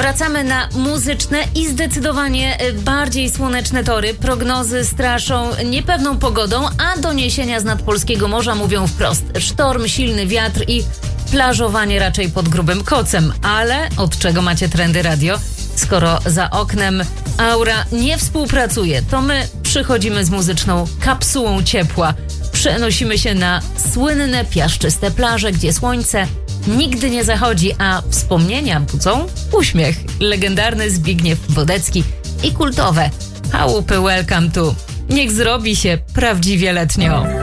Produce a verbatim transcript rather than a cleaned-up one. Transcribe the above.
Wracamy na muzyczne i zdecydowanie bardziej słoneczne tory. Prognozy straszą niepewną pogodą, a doniesienia z nadpolskiego morza mówią wprost. Sztorm, silny wiatr i plażowanie raczej pod grubym kocem. Ale od czego macie Trendy Radio? Skoro za oknem aura nie współpracuje, to my przychodzimy z muzyczną kapsułą ciepła. Przenosimy się na słynne, piaszczyste plaże, gdzie słońce nigdy nie zachodzi, a wspomnienia budzą uśmiech. Legendarny Zbigniew Wodecki i kultowe Chałupy Welcome to. Niech zrobi się prawdziwie letnio.